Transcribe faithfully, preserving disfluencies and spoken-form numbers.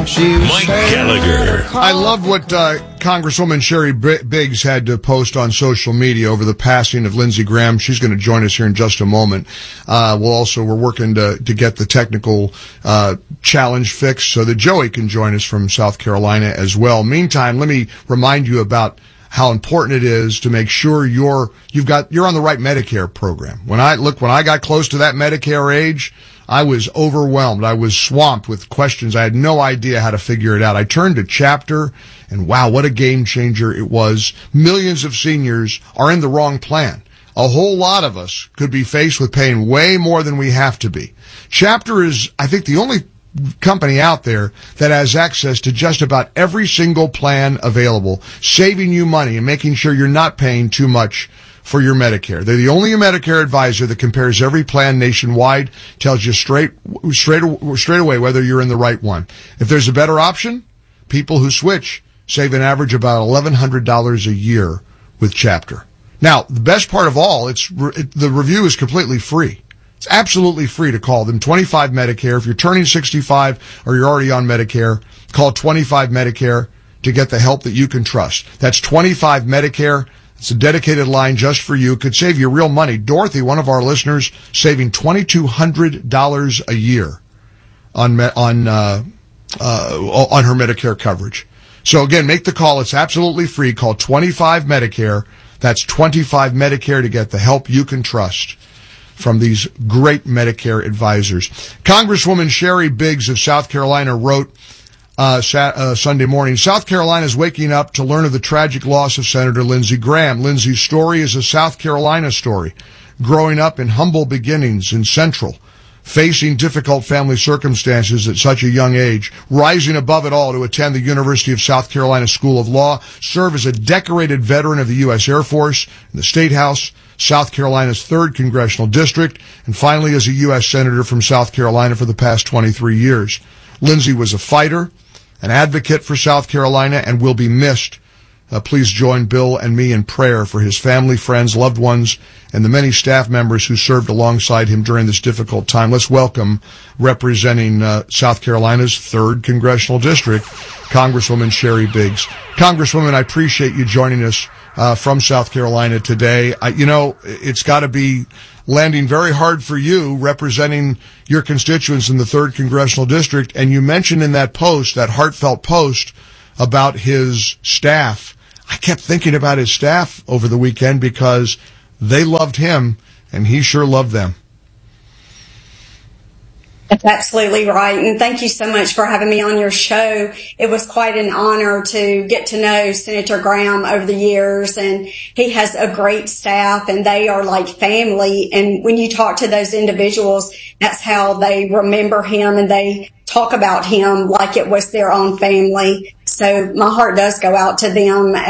Mike Gallagher. I love what uh, Congresswoman Sherry Biggs had to post on social media over the passing of Lindsey Graham. She's going to join us here in just a moment. Uh, we'll also, we're working to, to get the technical uh, challenge fixed so that Joey can join us from South Carolina as well. Meantime, let me remind you about how important it is to make sure you're, you've got, you're on the right Medicare program. When I, look, when I got close to that Medicare age, I was overwhelmed. I was swamped with questions. I had no idea how to figure it out. I turned to Chapter, and wow, what a game changer it was. Millions of seniors are in the wrong plan. A whole lot of us could be faced with paying way more than we have to be. Chapter is, I think, the only company out there that has access to just about every single plan available, saving you money and making sure you're not paying too much for your Medicare. They're the only Medicare advisor that compares every plan nationwide, tells you straight, straight, straight away whether you're in the right one. If there's a better option, people who switch save an average about eleven hundred dollars a year with Chapter. Now, the best part of all, it's, it, the review is completely free. It's absolutely free to call them. twenty-five Medicare. If you're turning sixty-five or you're already on Medicare, call twenty-five Medicare to get the help that you can trust. That's twenty-five Medicare. It's a dedicated line just for you. It could save you real money. Dorothy, one of our listeners, saving twenty-two hundred dollars a year on on uh, uh, on her Medicare coverage. So again, make the call. It's absolutely free. Call twenty-five Medicare. That's twenty-five Medicare to get the help you can trust from these great Medicare advisors. Congresswoman Sherry Biggs of South Carolina wrote uh, sat, uh Sunday morning, South Carolina is waking up to learn of the tragic loss of Senator Lindsey Graham. Lindsey's story is a South Carolina story. Growing up in humble beginnings in Central, facing difficult family circumstances at such a young age, rising above it all to attend the University of South Carolina School of Law, serve as a decorated veteran of the U S Air Force, in the State House, South Carolina's third Congressional District, and finally as a U S Senator from South Carolina for the past twenty-three years. Lindsey was a fighter, an advocate for South Carolina, and will be missed. Uh, please join Bill and me in prayer for his family, friends, loved ones, and the many staff members who served alongside him during this difficult time. Let's welcome, representing uh, South Carolina's third Congressional District, Congresswoman Sherry Biggs. Congresswoman, I appreciate you joining us uh, from South Carolina today. I, you know, it's got to be landing very hard for you representing your constituents in the third Congressional District, and you mentioned in that post, that heartfelt post, about his staff. I kept thinking about his staff over the weekend because they loved him and he sure loved them. That's absolutely right. And thank you so much for having me on your show. It was quite an honor to get to know Senator Graham over the years, and he has a great staff and they are like family. And when you talk to those individuals, that's how they remember him and they talk about him like it was their own family. So my heart does go out to them